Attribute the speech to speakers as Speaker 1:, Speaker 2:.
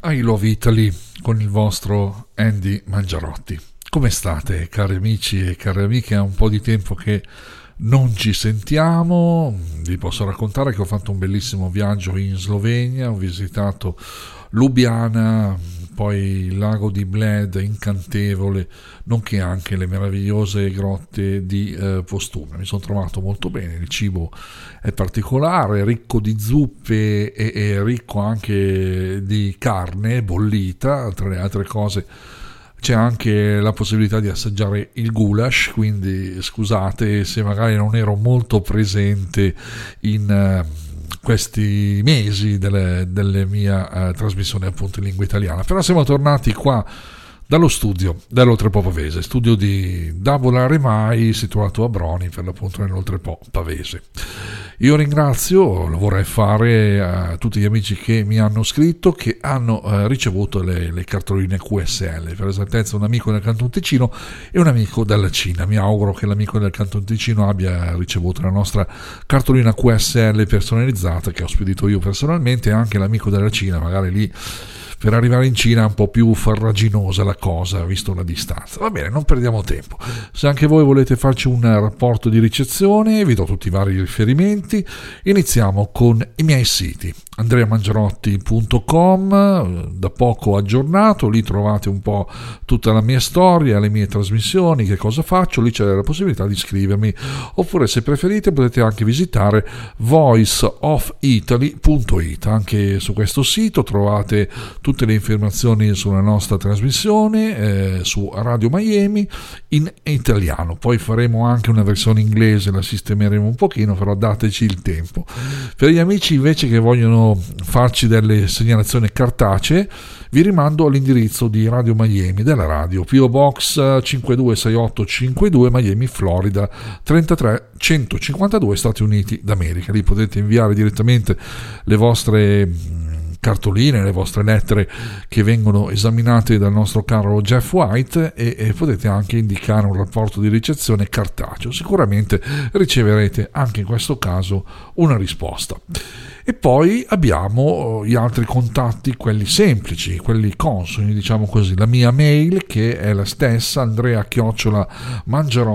Speaker 1: I Love Italy con il vostro Andy Mangiarotti. Come state, cari amici e care amiche? È un po' di tempo che non ci sentiamo. Vi posso raccontare che ho fatto un bellissimo viaggio in Slovenia, ho visitato Lubiana, poi il lago di Bled, incantevole, nonché anche le meravigliose grotte di Postumna. Mi sono trovato molto bene, il cibo è particolare, ricco di zuppe e ricco anche di carne bollita, tra le altre cose. C'è anche la possibilità di assaggiare il goulash, quindi scusate se magari non ero molto presente in questi mesi delle mia trasmissione appunto in lingua italiana, però siamo tornati qua dallo studio dell'Oltrepo Pavese, studio di Davola Remai situato a Broni, per l'appunto nell'Oltrepo Pavese. Io ringrazio, lo vorrei fare a tutti gli amici che mi hanno scritto, che hanno ricevuto le cartoline QSL, per esattezza un amico del Canton Ticino e un amico della Cina. Mi auguro che l'amico del Canton Ticino abbia ricevuto la nostra cartolina QSL personalizzata che ho spedito io personalmente, e anche l'amico della Cina, magari lì per arrivare in Cina è un po' più farraginosa la cosa, visto la distanza. Va bene, non perdiamo tempo. Se anche voi volete farci un rapporto di ricezione, vi do tutti i vari riferimenti. Iniziamo con i miei siti. andreamangiarotti.com, da poco aggiornato, lì trovate un po' tutta la mia storia, le mie trasmissioni, che cosa faccio, lì c'è la possibilità di iscrivermi, oppure se preferite potete anche visitare voiceofitaly.it. Anche su questo sito trovate tutte le informazioni sulla nostra trasmissione su Radio Miami in italiano. Poi faremo anche una versione inglese, la sistemeremo un pochino, però dateci il tempo. Per gli amici invece che vogliono farci delle segnalazioni cartacee, vi rimando all'indirizzo di Radio Miami, della radio PO Box 526852 Miami, Florida 33152, Stati Uniti d'America. Lì potete inviare direttamente le vostre cartoline, le vostre lettere che vengono esaminate dal nostro caro Jeff White, e potete anche indicare un rapporto di ricezione cartaceo. Sicuramente riceverete anche in questo caso una risposta. E poi abbiamo gli altri contatti, quelli semplici, quelli consoni, diciamo così. La mia mail, che è la stessa, andrea@mangiarotti